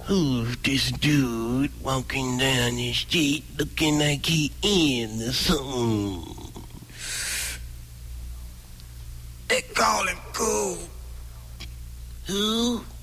Who's this dude walking down the street looking like he in something? They call him Cool. Who?